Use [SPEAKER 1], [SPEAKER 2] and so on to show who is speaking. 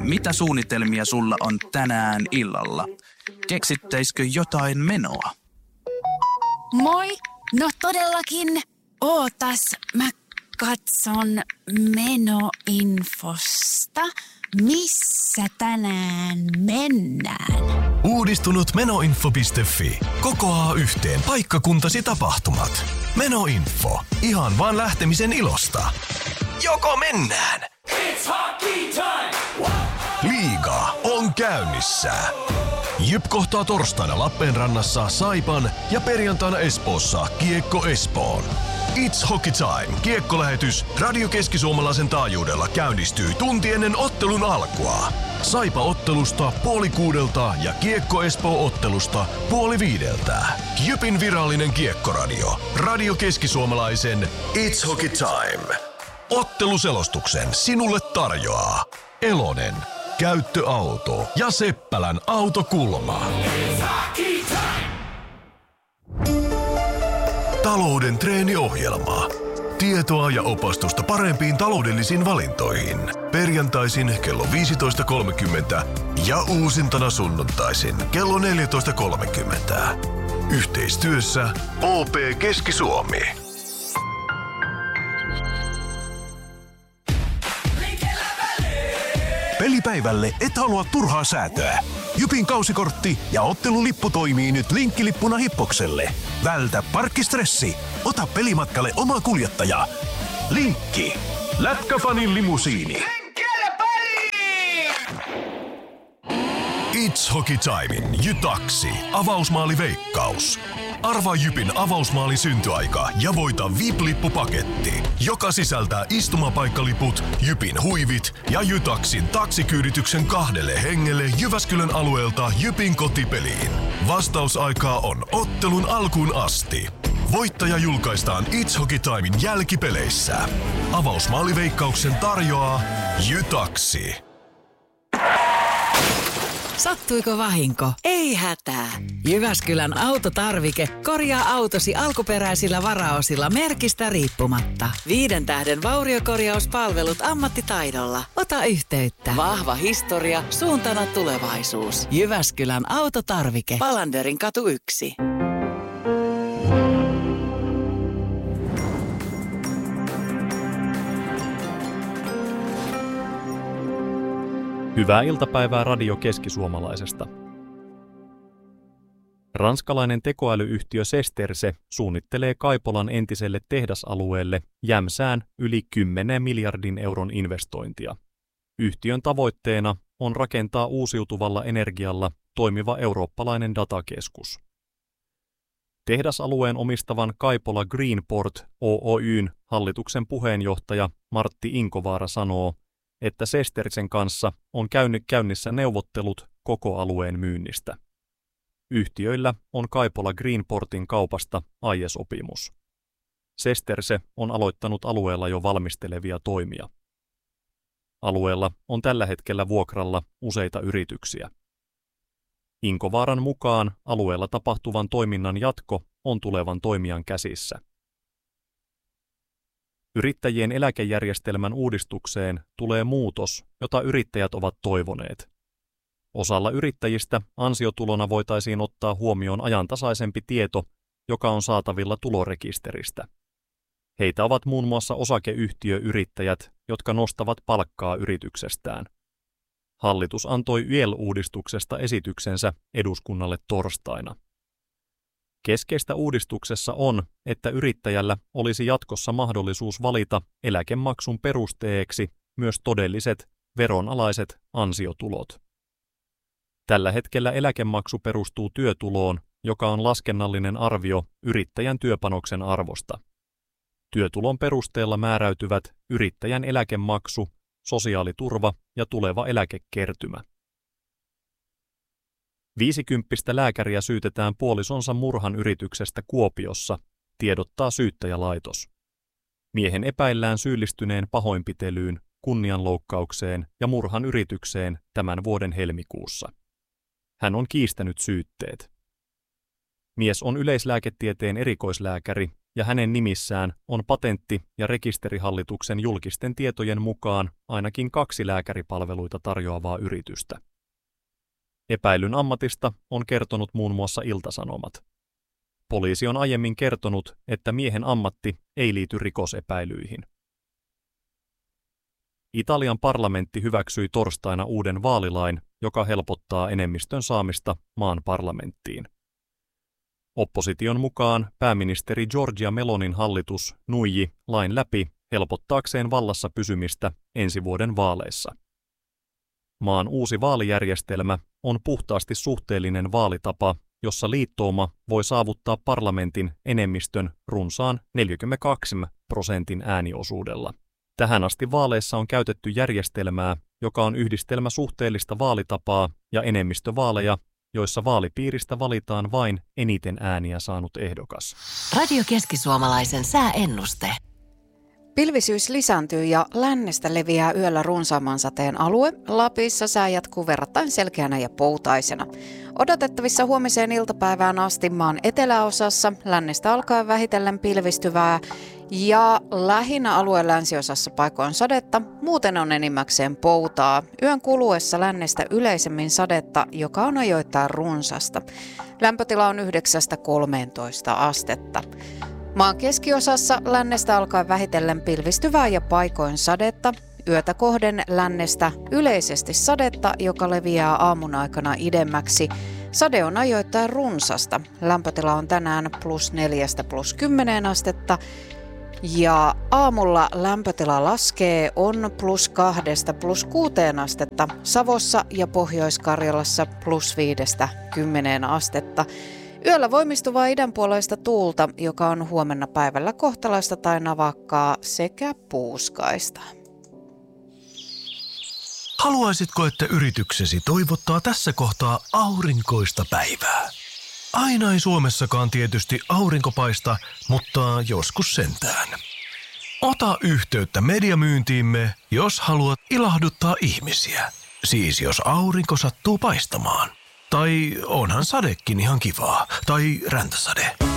[SPEAKER 1] Mitä suunnitelmia sulla on tänään illalla? Keksittäisikö jotain menoa?
[SPEAKER 2] Moi! No todellakin. Ootas, mä katson menoinfosta. Missä tänään mennään?
[SPEAKER 3] Uudistunut menoinfo.fi kokoaa yhteen paikkakuntasi tapahtumat. Menoinfo. Ihan vaan lähtemisen ilosta. Joko mennään?
[SPEAKER 4] It's hockey time!
[SPEAKER 3] Liiga on käynnissä. Jyp kohtaa torstaina Lappeenrannassa Saipan ja perjantaina Espoossa Kiekko Espoon. It's Hockey Time -kiekkolähetys Radio Keski-Suomalaisen taajuudella käynnistyy tunti ennen ottelun alkua. Saipa-ottelusta 4:30 ja Kiekko Espoo-ottelusta 4:30. Jypin virallinen kiekkoradio. Radio Keski-Suomalaisen It's Hockey Time. Otteluselostuksen sinulle tarjoaa Elonen, Käyttöauto ja Seppälän autokulma. Talouden treeniohjelma. Tietoa ja opastusta parempiin taloudellisiin valintoihin. Perjantaisin kello 15.30 ja uusintana sunnuntaisin kello 14.30. Yhteistyössä OP Keski-Suomi. Pelipäivälle et halua turhaa säätöä. Jypin kausikortti ja ottelulippu toimii nyt linkkilippuna Hippokselle. Vältä parkkistressi. Ota pelimatkalle oma kuljettaja. Linkki. Lätkäfanin limusiini. It's Hockey Timein Jytaksi. Avausmaaliveikkaus. Arvaa Jypin avausmaalin syntyaika ja voita VIP-lippupaketti, joka sisältää istumapaikkaliput, Jypin huivit ja Jytaksin taksikyydityksen 2 hengelle Jyväskylän alueelta Jypin kotipeliin. Vastausaikaa on ottelun alkuun asti. Voittaja julkaistaan It's Hockey Timein jälkipeleissä. Avausmaaliveikkauksen tarjoaa Jytaksi.
[SPEAKER 5] Sattuiko vahinko? Ei hätää. Jyväskylän autotarvike korjaa autosi alkuperäisillä varaosilla merkistä riippumatta. 5 tähden vauriokorjauspalvelut ammattitaidolla. Ota yhteyttä. Vahva historia, suuntana tulevaisuus. Jyväskylän autotarvike. Palanderin katu 1.
[SPEAKER 6] Hyvää iltapäivää Radio Keski-Suomalaisesta. Ranskalainen tekoälyyhtiö Sesterse suunnittelee Kaipolan entiselle tehdasalueelle Jämsään yli 10 miljardin euron investointia. Yhtiön tavoitteena on rakentaa uusiutuvalla energialla toimiva eurooppalainen datakeskus. Tehdasalueen omistavan Kaipola Greenport Oyn hallituksen puheenjohtaja Martti Inkovaara sanoo, että Sestersen kanssa on käynnissä neuvottelut koko alueen myynnistä. Yhtiöillä on Kaipola Greenportin kaupasta aiesopimus. Sesterse on aloittanut alueella jo valmistelevia toimia. Alueella on tällä hetkellä vuokralla useita yrityksiä. Inkovaaran mukaan alueella tapahtuvan toiminnan jatko on tulevan toimijan käsissä. Yrittäjien eläkejärjestelmän uudistukseen tulee muutos, jota yrittäjät ovat toivoneet. Osalla yrittäjistä ansiotulona voitaisiin ottaa huomioon ajantasaisempi tieto, joka on saatavilla tulorekisteristä. Heitä ovat muun muassa osakeyhtiöyrittäjät, jotka nostavat palkkaa yrityksestään. Hallitus antoi YEL-uudistuksesta esityksensä eduskunnalle torstaina. Keskeistä uudistuksessa on, että yrittäjällä olisi jatkossa mahdollisuus valita eläkemaksun perusteeksi myös todelliset veronalaiset ansiotulot. Tällä hetkellä eläkemaksu perustuu työtuloon, joka on laskennallinen arvio yrittäjän työpanoksen arvosta. Työtulon perusteella määräytyvät yrittäjän eläkemaksu, sosiaaliturva ja tuleva eläkekertymä. 50 lääkäriä syytetään puolisonsa murhan yrityksestä Kuopiossa, tiedottaa syyttäjälaitos. Miehen epäillään syyllistyneen pahoinpitelyyn, kunnianloukkaukseen ja murhan yritykseen tämän vuoden helmikuussa. Hän on kiistänyt syytteet. Mies on yleislääketieteen erikoislääkäri ja hänen nimissään on Patentti- ja rekisterihallituksen julkisten tietojen mukaan ainakin 2 lääkäripalveluita tarjoavaa yritystä. Epäilyn ammatista on kertonut muun muassa Ilta-Sanomat. Poliisi on aiemmin kertonut, että miehen ammatti ei liity rikosepäilyihin. Italian parlamentti hyväksyi torstaina uuden vaalilain, joka helpottaa enemmistön saamista maan parlamenttiin. Opposition mukaan pääministeri Giorgia Melonin hallitus nuiji lain läpi helpottaakseen vallassa pysymistä ensi vuoden vaaleissa. Maan uusi vaalijärjestelmä on puhtaasti suhteellinen vaalitapa, jossa liittouma voi saavuttaa parlamentin enemmistön runsaan 42% ääniosuudella. Tähän asti vaaleissa on käytetty järjestelmää, joka on yhdistelmä suhteellista vaalitapaa ja enemmistövaaleja, joissa vaalipiiristä valitaan vain eniten ääniä saanut ehdokas.
[SPEAKER 7] Radio Keski-Suomalaisen sääennuste.
[SPEAKER 8] Pilvisyys lisääntyy ja lännestä leviää yöllä runsaamman sateen alue. Lapissa sää jatkuu verrattain selkeänä ja poutaisena. Odotettavissa huomiseen iltapäivään asti maan eteläosassa lännestä alkaen vähitellen pilvistyvää ja lähinnä alueen länsiosassa paikoin sadetta, muuten on enimmäkseen poutaa. Yön kuluessa lännestä yleisemmin sadetta, joka on ajoittain runsasta. Lämpötila on 9–13 astetta. Maan keskiosassa lännestä alkaen vähitellen pilvistyvää ja paikoin sadetta. Yötä kohden lännestä yleisesti sadetta, joka leviää aamun aikana idemmäksi. Sade on ajoittain runsasta. Lämpötila on tänään +4–+10 astetta. Ja aamulla lämpötila laskee on +2–+6 astetta. Savossa ja Pohjois-Karjalassa +5–10 astetta. Yöllä voimistuvaa idänpuoleista tuulta, joka on huomenna päivällä kohtalaista tai navakkaa sekä puuskaista.
[SPEAKER 3] Haluaisitko, että yrityksesi toivottaa tässä kohtaa aurinkoista päivää? Aina ei Suomessakaan tietysti aurinko paista, mutta joskus sentään. Ota yhteyttä mediamyyntiimme, jos haluat ilahduttaa ihmisiä. Siis jos aurinko sattuu paistamaan. Tai onhan sadekin ihan kivaa. Tai räntäsade.